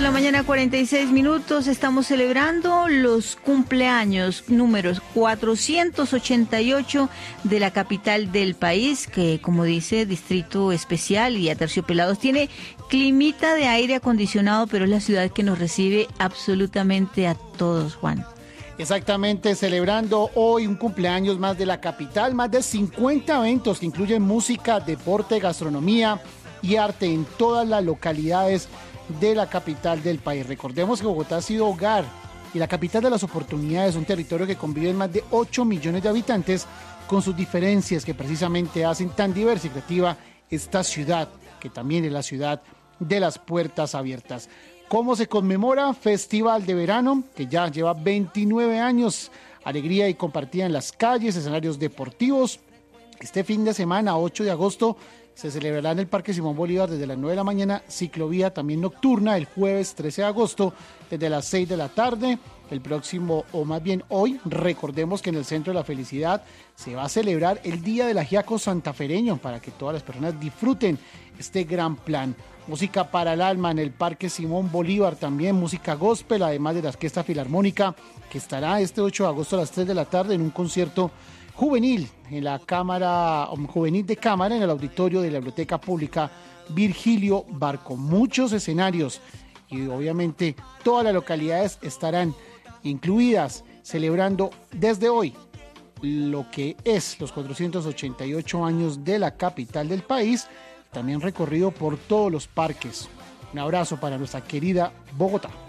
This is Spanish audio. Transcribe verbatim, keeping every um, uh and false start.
la mañana, cuarenta y seis minutos. Estamos celebrando los cumpleaños números cuatrocientos ochenta y ocho de la capital del país, que, como dice, distrito especial y Aterciopelados tiene climita de aire acondicionado, pero es la ciudad que nos recibe absolutamente a todos, Juan. Exactamente, celebrando hoy un cumpleaños más de la capital, más de cincuenta eventos que incluyen música, deporte, gastronomía y arte en todas las localidades de la capital del país. Recordemos que Bogotá ha sido hogar y la capital de las oportunidades, un territorio que convive más de ocho millones de habitantes con sus diferencias que precisamente hacen tan diversificativa esta ciudad, que también es la ciudad de las puertas abiertas. ¿Cómo se conmemora? Festival de Verano, que ya lleva veintinueve años, alegría y compartida en las calles, escenarios deportivos. Este fin de semana, ocho de agosto, se celebrará en el Parque Simón Bolívar desde las nueve de la mañana, ciclovía también nocturna, el jueves trece de agosto desde las seis de la tarde. El próximo, o más bien hoy, recordemos que en el Centro de la Felicidad se va a celebrar el Día del Ajiaco Santafereño para que todas las personas disfruten este gran plan. Música para el alma en el Parque Simón Bolívar, también música gospel, además de la Orquesta Filarmónica, que estará este ocho de agosto a las tres de la tarde en un concierto juvenil en la Cámara Juvenil de Cámara en el auditorio de la Biblioteca Pública Virgilio Barco. Muchos escenarios y obviamente todas las localidades estarán incluidas celebrando desde hoy lo que es los cuatrocientos ochenta y ocho años de la capital del país, también recorrido por todos los parques. Un abrazo para nuestra querida Bogotá.